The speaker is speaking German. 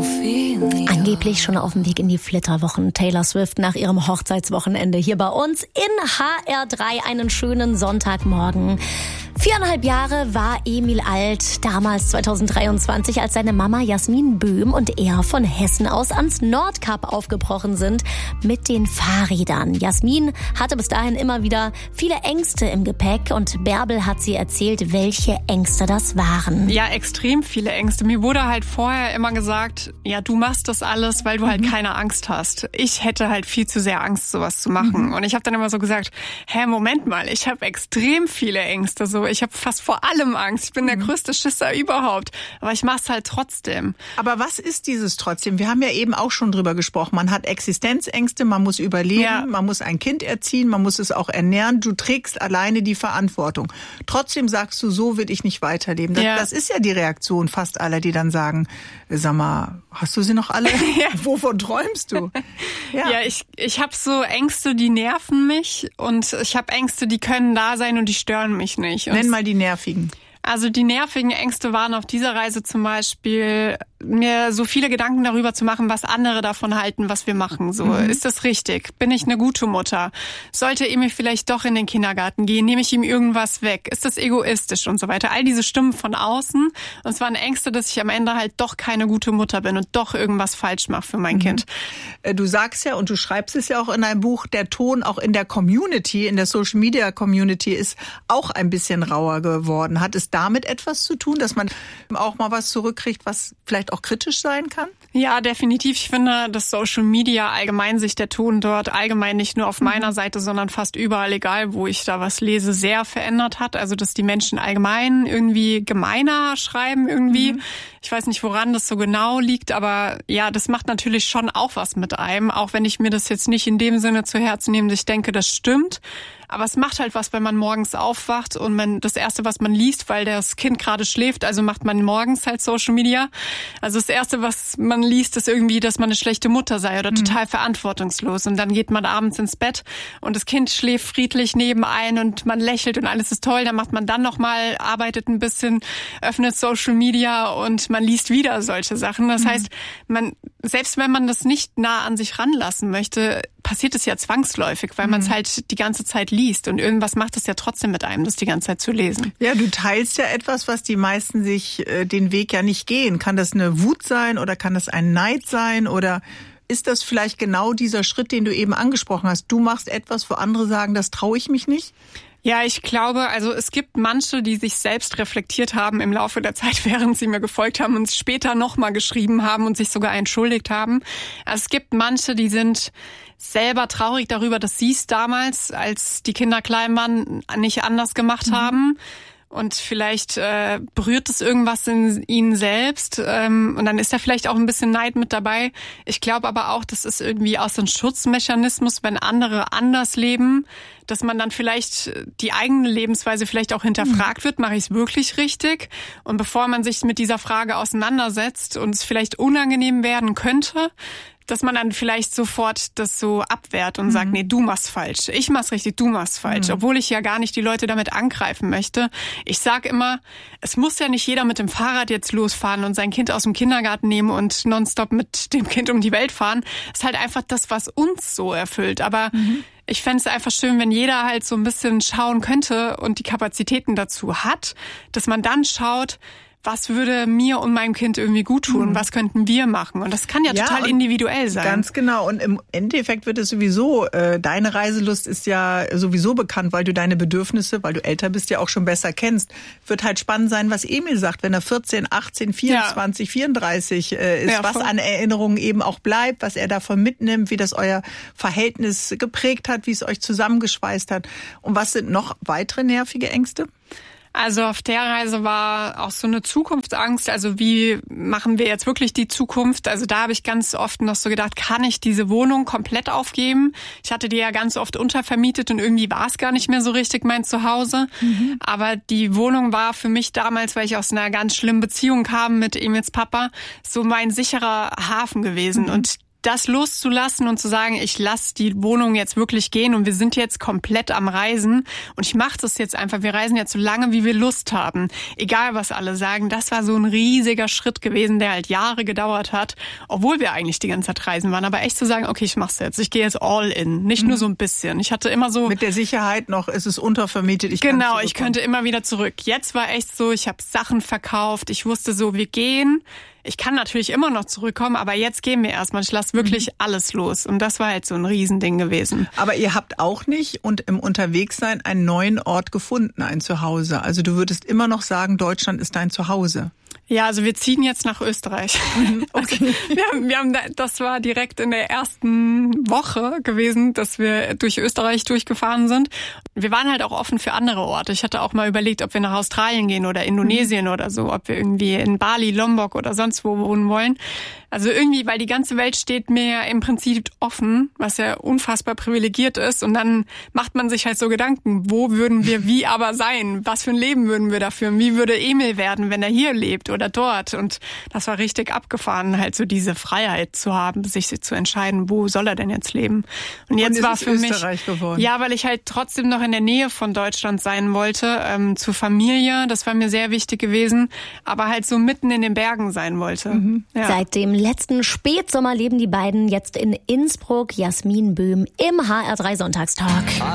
Angeblich schon auf dem Weg in die Flitterwochen. Taylor Swift nach ihrem Hochzeitswochenende hier bei uns in HR3. Einen schönen Sonntagmorgen. 4,5 Jahre war Emil alt, damals 2023, als seine Mama Jasmin Böhm und er von Hessen aus ans Nordkap aufgebrochen sind mit den Fahrrädern. Jasmin hatte bis dahin immer wieder viele Ängste im Gepäck und Bärbel hat sie erzählt, welche Ängste das waren. Ja, extrem viele Ängste. Mir wurde halt vorher immer gesagt, ja, du machst das alles, weil du halt keine Angst hast. Ich hätte halt viel zu sehr Angst, sowas zu machen. Und ich habe dann immer so gesagt, Moment mal, ich habe extrem viele Ängste. So, ich habe fast vor allem Angst. Ich bin der größte Schisser überhaupt. Aber ich mach's halt trotzdem. Aber was ist dieses trotzdem? Wir haben ja eben auch schon drüber gesprochen. Man hat Existenzängste, man muss überleben, man muss ein Kind erziehen, man muss es auch ernähren. Du trägst alleine die Verantwortung. Trotzdem sagst du, so will ich nicht weiterleben. Das ist ja die Reaktion fast aller, die dann sagen, sag mal, hast du sie noch alle? Wovon träumst du? Ja, ich habe so Ängste, die nerven mich und ich habe Ängste, die können da sein und die stören mich nicht. Nenn mal die nervigen. Also die nervigen Ängste waren auf dieser Reise zum Beispiel, mir so viele Gedanken darüber zu machen, was andere davon halten, was wir machen. So, ist das richtig? Bin ich eine gute Mutter? Sollte Emil vielleicht doch in den Kindergarten gehen? Nehme ich ihm irgendwas weg? Ist das egoistisch und so weiter? All diese Stimmen von außen. Und es waren Ängste, dass ich am Ende halt doch keine gute Mutter bin und doch irgendwas falsch mache für mein Kind. Du sagst ja und du schreibst es ja auch in deinem Buch, der Ton auch in der Community, in der Social Media Community ist auch ein bisschen rauer geworden. Hat es damit etwas zu tun, dass man auch mal was zurückkriegt, was vielleicht auch kritisch sein kann? Ja, definitiv. Ich finde, dass Social Media allgemein sich der Ton dort allgemein nicht nur auf meiner Seite, sondern fast überall, egal wo ich da was lese, sehr verändert hat. Also, dass die Menschen allgemein irgendwie gemeiner schreiben irgendwie. Ich weiß nicht, woran das so genau liegt, aber ja, das macht natürlich schon auch was mit einem, auch wenn ich mir das jetzt nicht in dem Sinne zu Herzen nehme, dass ich denke, das stimmt. Aber es macht halt was, wenn man morgens aufwacht und das Erste, was man liest, weil das Kind gerade schläft, also macht man morgens halt Social Media. Also das Erste, was man liest, ist irgendwie, dass man eine schlechte Mutter sei oder total verantwortungslos. Und dann geht man abends ins Bett und das Kind schläft friedlich nebenein und man lächelt und alles ist toll. Dann macht man dann nochmal, arbeitet ein bisschen, öffnet Social Media und man liest wieder solche Sachen. Das heißt, selbst wenn man das nicht nah an sich ranlassen möchte, passiert es ja zwangsläufig, weil man es halt die ganze Zeit liest. Und irgendwas macht es ja trotzdem mit einem, das die ganze Zeit zu lesen. Ja, du teilst ja etwas, was die meisten sich den Weg ja nicht gehen. Kann das eine Wut sein oder kann das ein Neid sein? Oder ist das vielleicht genau dieser Schritt, den du eben angesprochen hast? Du machst etwas, wo andere sagen, das traue ich mich nicht? Ja, ich glaube, also es gibt manche, die sich selbst reflektiert haben im Laufe der Zeit, während sie mir gefolgt haben und später nochmal geschrieben haben und sich sogar entschuldigt haben. Also es gibt manche, die sind selber traurig darüber, dass sie es damals, als die Kinder klein waren, nicht anders gemacht haben. Und vielleicht berührt es irgendwas in ihnen selbst und dann ist da vielleicht auch ein bisschen Neid mit dabei. Ich glaube aber auch, das ist irgendwie auch so ein Schutzmechanismus, wenn andere anders leben, dass man dann vielleicht die eigene Lebensweise vielleicht auch hinterfragt wird, mache ich es wirklich richtig? Und bevor man sich mit dieser Frage auseinandersetzt und es vielleicht unangenehm werden könnte, dass man dann vielleicht sofort das so abwehrt und sagt, nee, du machst falsch, ich mach's richtig, du machst falsch, obwohl ich ja gar nicht die Leute damit angreifen möchte. Ich sag immer, es muss ja nicht jeder mit dem Fahrrad jetzt losfahren und sein Kind aus dem Kindergarten nehmen und nonstop mit dem Kind um die Welt fahren. Es ist halt einfach das, was uns so erfüllt. Aber ich fände es einfach schön, wenn jeder halt so ein bisschen schauen könnte und die Kapazitäten dazu hat, dass man dann schaut, was würde mir und meinem Kind irgendwie gut tun? Was könnten wir machen? Und das kann ja total individuell sein. Ganz genau. Und im Endeffekt wird es sowieso, deine Reiselust ist ja sowieso bekannt, weil du deine Bedürfnisse, weil du älter bist, ja auch schon besser kennst. Wird halt spannend sein, was Emil sagt, wenn er 14, 18, 24, 34 ist, was an Erinnerungen eben auch bleibt, was er davon mitnimmt, wie das euer Verhältnis geprägt hat, wie es euch zusammengeschweißt hat. Und was sind noch weitere nervige Ängste? Also auf der Reise war auch so eine Zukunftsangst. Also wie machen wir jetzt wirklich die Zukunft? Also da habe ich ganz oft noch so gedacht, kann ich diese Wohnung komplett aufgeben? Ich hatte die ja ganz oft untervermietet und irgendwie war es gar nicht mehr so richtig mein Zuhause. Aber die Wohnung war für mich damals, weil ich aus einer ganz schlimmen Beziehung kam mit Emils Papa, so mein sicherer Hafen gewesen. Und das loszulassen und zu sagen, ich lasse die Wohnung jetzt wirklich gehen und wir sind jetzt komplett am Reisen und ich mache das jetzt einfach. Wir reisen jetzt so lange, wie wir Lust haben. Egal, was alle sagen. Das war so ein riesiger Schritt gewesen, der halt Jahre gedauert hat, obwohl wir eigentlich die ganze Zeit reisen waren. Aber echt zu sagen, okay, ich mach's jetzt. Ich gehe jetzt all in. Nicht nur so ein bisschen. Ich hatte immer so... Mit der Sicherheit noch, ist es untervermietet. Ich könnte immer wieder zurück. Jetzt war echt so, ich habe Sachen verkauft. Ich wusste so, wir gehen. Ich kann natürlich immer noch zurückkommen, aber jetzt gehen wir erstmal. Ich lasse wirklich alles los. Und das war halt so ein Riesending gewesen. Aber ihr habt auch nicht und im Unterwegssein einen neuen Ort gefunden, ein Zuhause. Also du würdest immer noch sagen, Deutschland ist dein Zuhause. Ja, also wir ziehen jetzt nach Österreich. Okay. Das war direkt in der ersten Woche gewesen, dass wir durch Österreich durchgefahren sind. Wir waren halt auch offen für andere Orte. Ich hatte auch mal überlegt, ob wir nach Australien gehen oder Indonesien oder so, ob wir irgendwie in Bali, Lombok oder sonst wo wohnen wollen. Also irgendwie, weil die ganze Welt steht mir ja im Prinzip offen, was ja unfassbar privilegiert ist. Und dann macht man sich halt so Gedanken, wo würden wir wie aber sein? Was für ein Leben würden wir da führen? Wie würde Emil werden, wenn er hier lebt oder dort? Und das war richtig abgefahren, halt so diese Freiheit zu haben, sich zu entscheiden, wo soll er denn jetzt leben? Und jetzt war für mich Österreich geworden. Ja, weil ich halt trotzdem noch in der Nähe von Deutschland sein wollte, zur Familie. Das war mir sehr wichtig gewesen, aber halt so mitten in den Bergen sein wollte. Ja. Seit dem letzten Spätsommer leben die beiden jetzt in Innsbruck. Jasmin Böhm im HR3 Sonntagstalk.